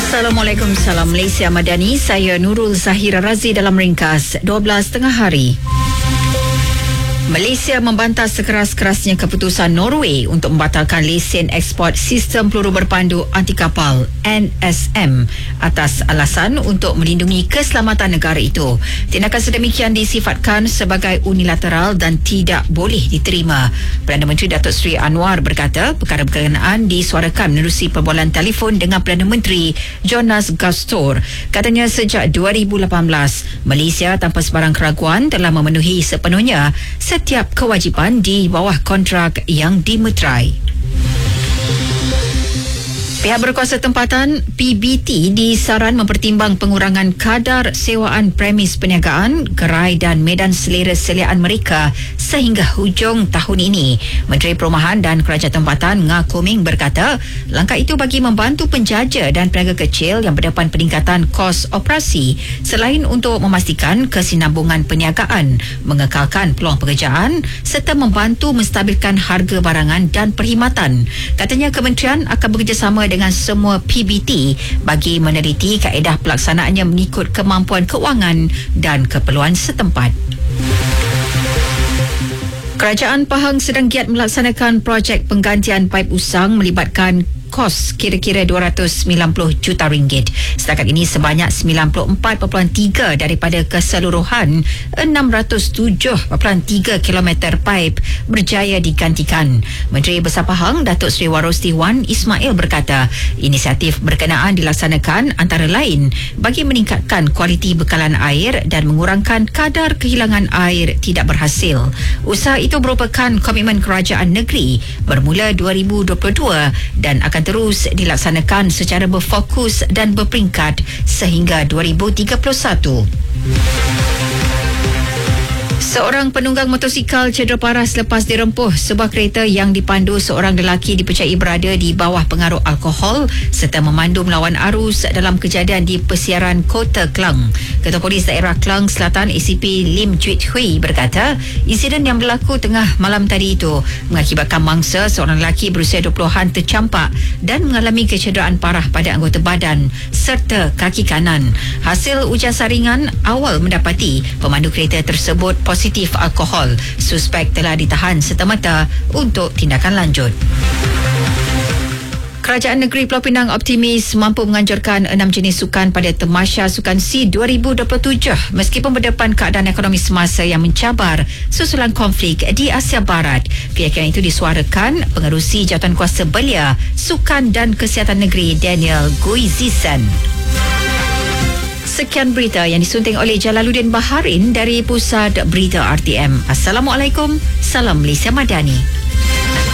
Assalamualaikum, salam Malaysia Madani. Saya Nurul Zahira Razi dalam ringkas 12 tengah hari. Malaysia membantah sekeras-kerasnya keputusan Norway untuk membatalkan lesen ekspor sistem peluru berpandu anti kapal NSM atas alasan untuk melindungi keselamatan negara itu. Tindakan sedemikian disifatkan sebagai unilateral dan tidak boleh diterima. Perdana Menteri Datuk Seri Anwar berkata perkara berkenaan disuarakan menerusi perbualan telefon dengan Perdana Menteri Jonas Gastor. Katanya sejak 2018, Malaysia tanpa sebarang keraguan telah memenuhi sepenuhnya setiap kewajipan di bawah kontrak yang dimeterai. Pihak berkuasa tempatan PBT disaran mempertimbang pengurangan kadar sewaan premis perniagaan, gerai dan medan selera seliaan mereka sehingga hujung tahun ini. Menteri Perumahan dan Kerajaan Tempatan Ngah Koming berkata, langkah itu bagi membantu penjaja dan peniaga kecil yang berdepan peningkatan kos operasi selain untuk memastikan kesinambungan perniagaan, mengekalkan peluang pekerjaan serta membantu menstabilkan harga barangan dan perkhidmatan. Katanya kementerian akan bekerjasama dengan semua PBT bagi meneliti kaedah pelaksanaannya mengikut kemampuan keuangan dan keperluan setempat. Kerajaan Pahang sedang giat melaksanakan projek penggantian paip usang melibatkan kos kira-kira 290 juta ringgit. Setakat ini sebanyak 94.3 daripada keseluruhan 607.3 kilometer paip berjaya digantikan. Menteri Besar Pahang Datuk Seri Warosti Wan Ismail berkata, inisiatif berkenaan dilaksanakan antara lain bagi meningkatkan kualiti bekalan air dan mengurangkan kadar kehilangan air tidak berhasil. Usaha itu merupakan komitmen kerajaan negeri bermula 2022 dan akan terus dilaksanakan secara berfokus dan berperingkat sehingga 2031. Seorang penunggang motosikal cedera parah selepas dirempuh sebuah kereta yang dipandu seorang lelaki dipercayai berada di bawah pengaruh alkohol serta memandu melawan arus dalam kejadian di Persiaran Kota Klang. Ketua Polis Daerah Klang Selatan ACP Lim Juit Hui berkata, insiden yang berlaku tengah malam tadi itu mengakibatkan mangsa seorang lelaki berusia 20-an tercampak dan mengalami kecederaan parah pada anggota badan serta kaki kanan. Hasil ujian saringan awal mendapati pemandu kereta tersebut positif alkohol. Suspek telah ditahan serta-merta untuk tindakan lanjut. Kerajaan Negeri Pulau Pinang optimis mampu menganjurkan 6 jenis sukan pada Tamasya Sukan SEA 2027 meskipun berdepan keadaan ekonomi semasa yang mencabar susulan konflik di Asia Barat. Keyakinan itu disuarakan Pengerusi Jawatankuasa Belia Sukan dan Kesihatan Negeri Daniel Guizisen. Sekian berita yang disunting oleh Jalaluddin Baharin dari Pusat Berita RTM. Assalamualaikum, salam Malaysia Madani.